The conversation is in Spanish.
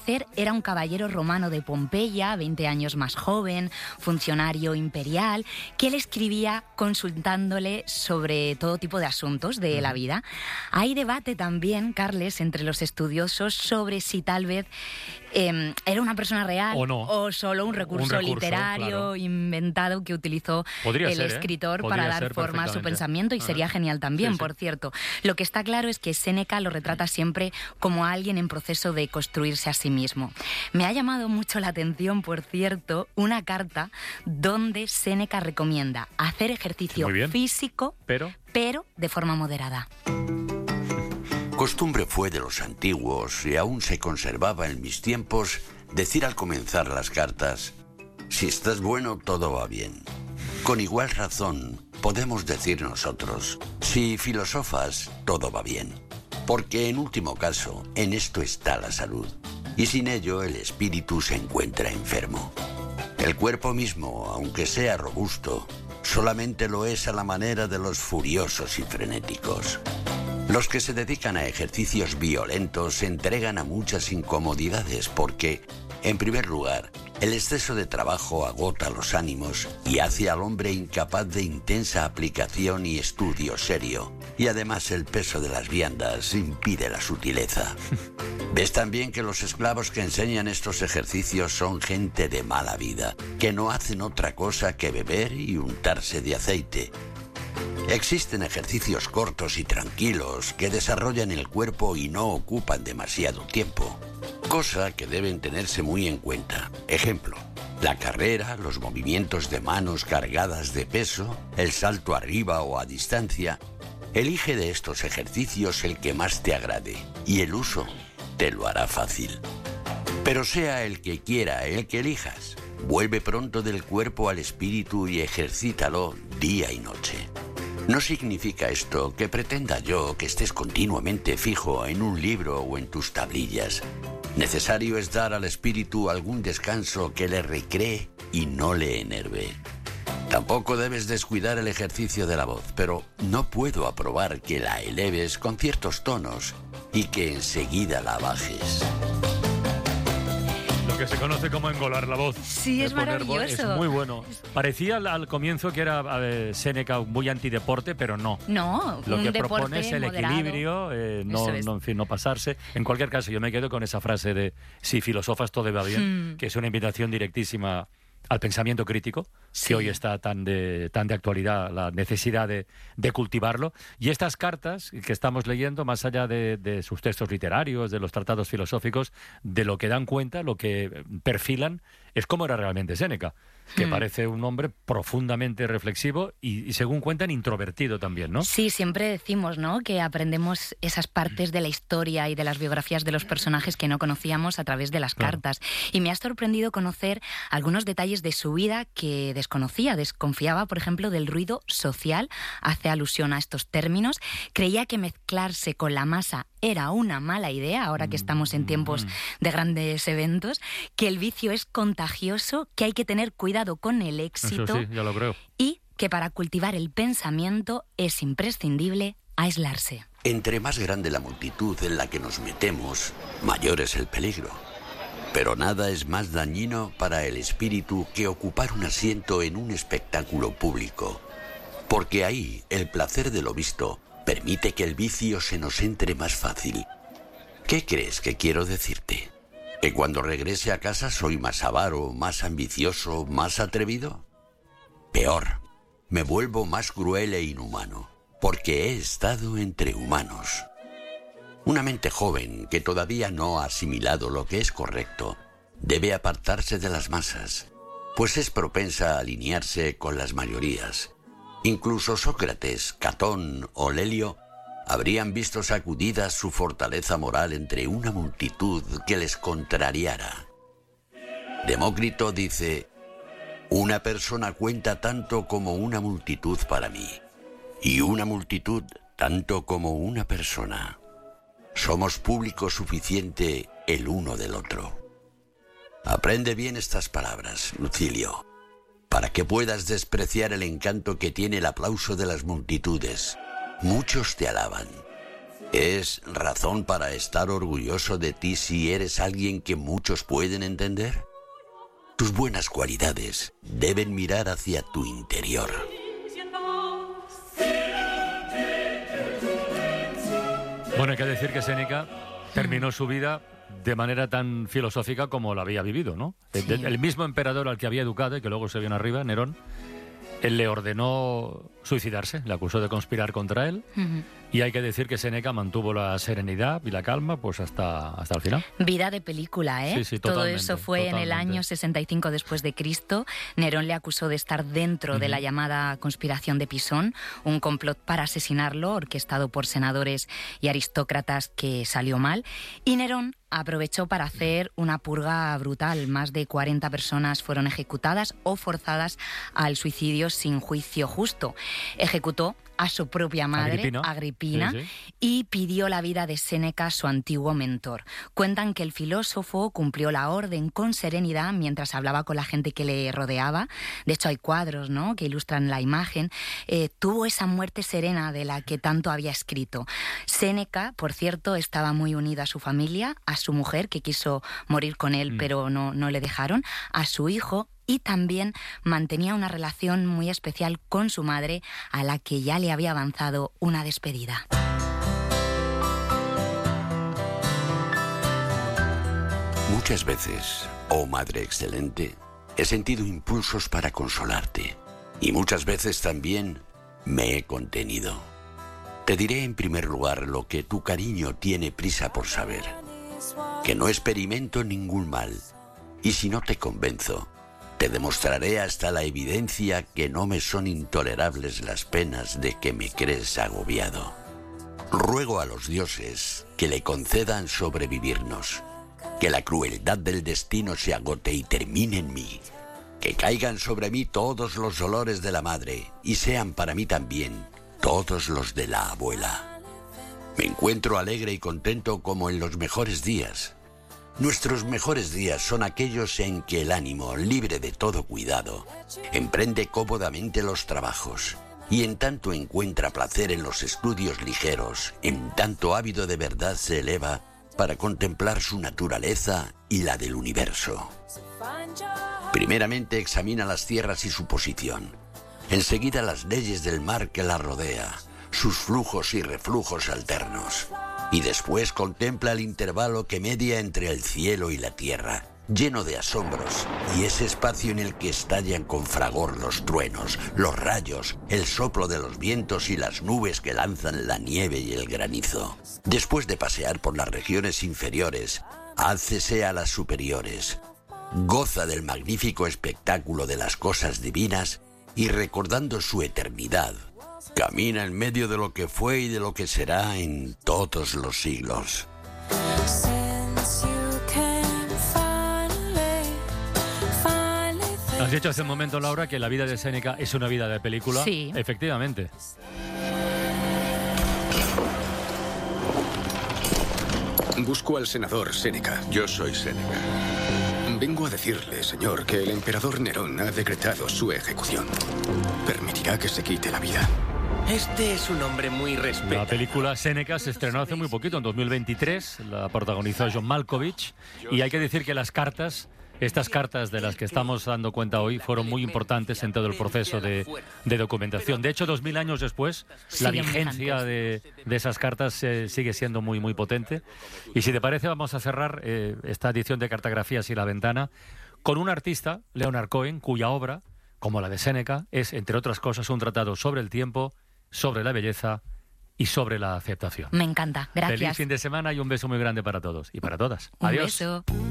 Era un caballero romano de Pompeya, 20 años más joven, funcionario imperial, que le escribía consultándole sobre todo tipo de asuntos de la vida. Hay debate también, Carles, entre los estudiosos sobre si tal vez era una persona real o no, o solo un recurso literario, claro, inventado que utilizó el escritor para dar forma a su pensamiento, y sería genial también, por cierto. Lo que está claro es que Séneca lo retrata siempre como alguien en proceso de construirse a sí mismo. Me ha llamado mucho la atención, por cierto, una carta donde Séneca recomienda hacer ejercicio físico, pero de forma moderada. Costumbre fue de los antiguos, y aún se conservaba en mis tiempos, decir al comenzar las cartas: si estás bueno, todo va bien. Con igual razón, podemos decir nosotros: si filosofas, todo va bien. Porque en último caso, en esto está la salud, y sin ello el espíritu se encuentra enfermo. El cuerpo mismo, aunque sea robusto, solamente lo es a la manera de los furiosos y frenéticos. Los que se dedican a ejercicios violentos se entregan a muchas incomodidades porque, en primer lugar, el exceso de trabajo agota los ánimos y hace al hombre incapaz de intensa aplicación y estudio serio. Y además el peso de las viandas impide la sutileza. Ves también que los esclavos que enseñan estos ejercicios son gente de mala vida, que no hacen otra cosa que beber y untarse de aceite. Existen ejercicios cortos y tranquilos que desarrollan el cuerpo y no ocupan demasiado tiempo, cosa que deben tenerse muy en cuenta. Ejemplo, la carrera, los movimientos de manos cargadas de peso, el salto arriba o a distancia. Elige de estos ejercicios el que más te agrade y el uso te lo hará fácil. Pero sea el que quiera, el que elijas, vuelve pronto del cuerpo al espíritu y ejercítalo día y noche. No significa esto que pretenda yo que estés continuamente fijo en un libro o en tus tablillas. Necesario es dar al espíritu algún descanso que le recree y no le enerve. Tampoco debes descuidar el ejercicio de la voz, pero no puedo aprobar que la eleves con ciertos tonos y que enseguida la bajes. Lo que se conoce como engolar la voz. Sí, es maravilloso. Es muy bueno. Parecía al comienzo que era Séneca muy antideporte, pero no. No, lo que propone es el moderado. Equilibrio, no pasarse. En cualquier caso, yo me quedo con esa frase de si filosofas todo va bien, que es una invitación directísima al pensamiento crítico, que hoy está tan de actualidad, la necesidad de cultivarlo. Y estas cartas que estamos leyendo, más allá de sus textos literarios, de los tratados filosóficos, de lo que dan cuenta, lo que perfilan, es cómo era realmente Séneca, que parece un hombre profundamente reflexivo y según cuentan, introvertido también, ¿no? Sí, siempre decimos, ¿no?, que aprendemos esas partes de la historia y de las biografías de los personajes que no conocíamos a través de las cartas. Y me ha sorprendido conocer algunos detalles de su vida que desconocía. Desconfiaba, por ejemplo, del ruido social, hace alusión a estos términos. Creía que mezclarse con la masa era una mala idea, ahora que estamos en tiempos de grandes eventos, que el vicio es contagioso, que hay que tener cuidado con el éxito. Eso sí, ya lo creo. Y que para cultivar el pensamiento es imprescindible aislarse. Entre más grande la multitud en la que nos metemos, mayor es el peligro. Pero nada es más dañino para el espíritu que ocupar un asiento en un espectáculo público. Porque ahí el placer de lo visto permite que el vicio se nos entre más fácil. ¿Qué crees que quiero decirte? ¿Que cuando regrese a casa soy más avaro, más ambicioso, más atrevido? Peor, me vuelvo más cruel e inhumano, porque he estado entre humanos. Una mente joven que todavía no ha asimilado lo que es correcto debe apartarse de las masas, pues es propensa a alinearse con las mayorías. Incluso Sócrates, Catón o Lelio habrían visto sacudida su fortaleza moral entre una multitud que les contrariara. Demócrito dice: una persona cuenta tanto como una multitud para mí, y una multitud tanto como una persona. Somos público suficiente el uno del otro. Aprende bien estas palabras, Lucilio, para que puedas despreciar el encanto que tiene el aplauso de las multitudes. Muchos te alaban, ¿Es razón para estar orgulloso de ti si eres alguien que muchos pueden entender? Tus buenas cualidades deben mirar hacia tu interior. Bueno, hay que decir que Séneca terminó su vida de manera tan filosófica como la había vivido, ¿no? Sí. El mismo emperador al que había educado y que luego se vino arriba, Nerón, él le ordenó suicidarse, le acusó de conspirar contra él, y hay que decir que Séneca mantuvo la serenidad y la calma pues hasta el final. Vida de película, ¿eh? Sí, todo eso fue en el año 65 después de Cristo. Nerón le acusó de estar dentro de la llamada conspiración de Pisón, un complot para asesinarlo, orquestado por senadores y aristócratas que salió mal, y Nerón aprovechó para hacer una purga brutal. Más de 40 personas fueron ejecutadas o forzadas al suicidio sin juicio justo. Ejecutó a su propia madre, Agripina, y pidió la vida de Séneca, su antiguo mentor. Cuentan que el filósofo cumplió la orden con serenidad mientras hablaba con la gente que le rodeaba. De hecho, hay cuadros, ¿no?, que ilustran la imagen. Tuvo esa muerte serena de la que tanto había escrito. Séneca, por cierto, estaba muy unido a su familia, a su mujer, que quiso morir con él, pero no le dejaron, a su hijo, y también mantenía una relación muy especial con su madre, a la que ya le había avanzado una despedida. Muchas veces, oh Madre Excelente, he sentido impulsos para consolarte, y muchas veces también me he contenido. Te diré en primer lugar lo que tu cariño tiene prisa por saber, que no experimento ningún mal, y si no te convenzo, te demostraré hasta la evidencia que no me son intolerables las penas de que me crees agobiado. Ruego a los dioses que le concedan sobrevivirnos, que la crueldad del destino se agote y termine en mí, que caigan sobre mí todos los dolores de la madre y sean para mí también todos los de la abuela. Me encuentro alegre y contento como en los mejores días. Nuestros mejores días son aquellos en que el ánimo, libre de todo cuidado, emprende cómodamente los trabajos, y en tanto encuentra placer en los estudios ligeros, en tanto ávido de verdad se eleva para contemplar su naturaleza y la del universo. Primeramente examina las tierras y su posición, enseguida las leyes del mar que la rodea, sus flujos y reflujos alternos, y después contempla el intervalo que media entre el cielo y la tierra, lleno de asombros, y ese espacio en el que estallan con fragor los truenos, los rayos, el soplo de los vientos y las nubes que lanzan la nieve y el granizo. Después de pasear por las regiones inferiores, álcese a las superiores, goza del magnífico espectáculo de las cosas divinas y, recordando su eternidad, camina en medio de lo que fue y de lo que será en todos los siglos. Has dicho hace un momento, Laura, que la vida de Séneca es una vida de película. Sí. Efectivamente. Busco al senador Séneca. Yo soy Séneca. Vengo a decirle, señor, que el emperador Nerón ha decretado su ejecución. ¿Permitirá que se quite la vida? Este es un hombre muy respetado. La película Séneca se estrenó hace muy poquito, en 2023. La protagonizó John Malkovich. Y hay que decir que estas cartas de las que estamos dando cuenta hoy fueron muy importantes en todo el proceso de documentación. De hecho, 2000 años después, la vigencia de esas cartas sigue siendo muy, muy potente. Y si te parece, vamos a cerrar esta edición de Cartografías y la Ventana con un artista, Leonard Cohen, cuya obra, como la de Séneca, es, entre otras cosas, un tratado sobre el tiempo, sobre la belleza y sobre la aceptación. Me encanta, gracias. Feliz fin de semana y un beso muy grande para todos y para todas. Un Adiós. beso.